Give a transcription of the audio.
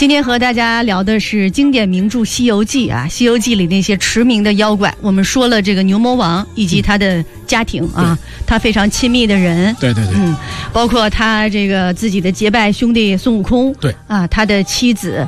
今天和大家聊的是经典名著《西游记》啊，《西游记》里那些驰名的妖怪，我们说了这个牛魔王以及他的家庭啊，他非常亲密的人， 对， 包括他这个自己的结拜兄弟孙悟空， 对啊，他的妻子